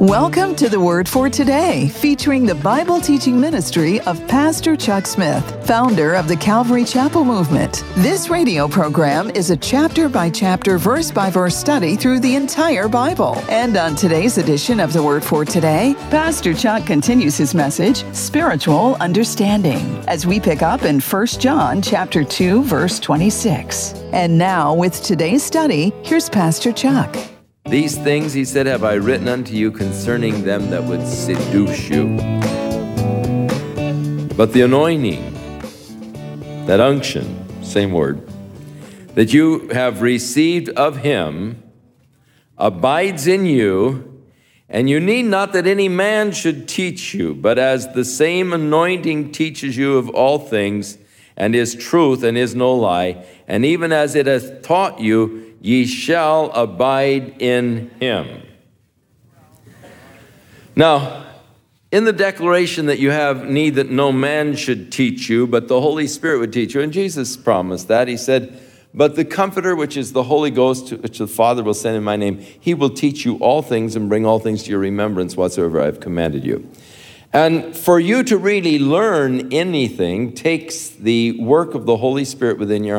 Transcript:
Welcome to the Word for Today, featuring the Bible teaching ministry of Pastor Chuck Smith, founder of the Calvary Chapel Movement. This radio program is a chapter-by-chapter, verse-by-verse study through the entire Bible. And on today's edition of the Word for Today, Pastor Chuck continues his message, Spiritual Understanding, as we pick up in 1 John chapter 2, verse 26. And now, with today's study, here's Pastor Chuck. These things, he said, have I written unto you concerning them that would seduce you. But the anointing, that unction, same word, that you have received of him abides in you, and you need not that any man should teach you, but as the same anointing teaches you of all things, and is truth and is no lie, and even as it hath taught you, ye shall abide in him. Now, in the declaration that you have need that no man should teach you, but the Holy Spirit would teach you, and Jesus promised that. He said, but the Comforter, which is the Holy Ghost, which the Father will send in my name, he will teach you all things and bring all things to your remembrance whatsoever I have commanded you. And for you to really learn anything takes the work of the Holy Spirit within your